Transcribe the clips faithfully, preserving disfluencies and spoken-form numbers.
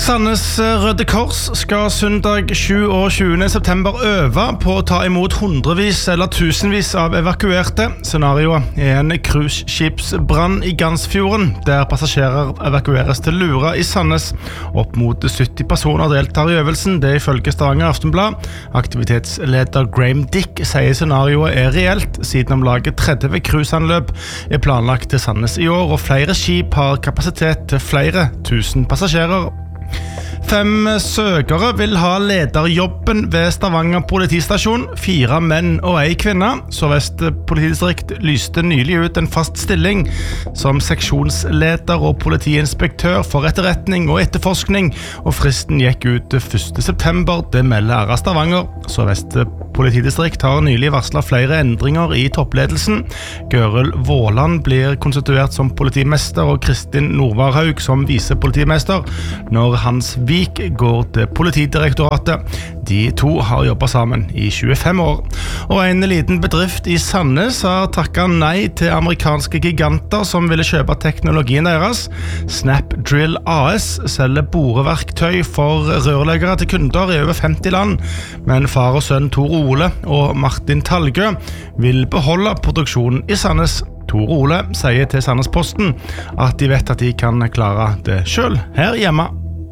Sandnes Røde Kors skal søndag tjueåtte september øve på å ta imot hundrevis eller tusenvis av evakuerte. Scenarioet er en cruiseskipsbrann i Gansfjorden, der passasjerer evakueres til Lura i Sandnes. Opp mot sytti personer deltar i øvelsen, det ifølge Stavanger Aftenblad. Aktivitetsleder Graham Dick sier scenarioet er reelt, siden om laget tretti cruiseanløp er planlagt til Sandnes i år, og flere skip har kapasitet til flere tusen passasjerer. Fem søkere vil ha lederjobben ved Stavanger politistasjon, fire menn og ei kvinne. Sør-Vest politidistrikt lyste nylig ut en fast stilling som seksjonsleder og politiinspektør for etterretning og etterforskning, og fristen gikk ut første september, det melder R A Stavanger. Sør-Vest politidistrikt har nylig varslet flere endringer i toppledelsen. Gørel Våland blir konstituert som politimester og Kristin Norvarhaug som visepolitimester, når Hans Vik går til Politidirektoratet. De to har jobbet sammen i tjuefem år. Og en liten bedrift i Sandnes har takket nei til amerikanske giganter som ville kjøpe teknologien deres. Snapdrill A S selger boreverktøy for rørleggere til kunder i over femti land, men far og sønn Tor Ole og Martin Talgø vil beholde produksjonen i Sandnes. Tor Ole sier til Sandnesposten at de vet at de kan klare det selv her hjemme.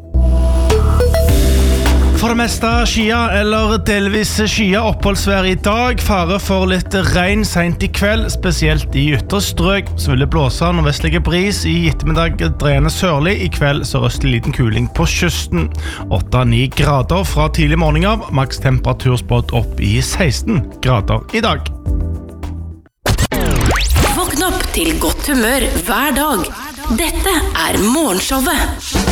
For det meste skia eller delvis skia oppholdsvær i dag. Fare for litt regn sent i kveld, spesielt i ytre strøk. Så vil det blåse nordvestlige bris i ettermiddag, dreiende sørlig. I kveld sørøstlig liten kuling på kysten. åtte til ni grader fra tidlig morgen av. Maks temperatur spådd opp i seksten grader i dag. Våkn opp til godt humør hver dag. Dette er Morgenshowet.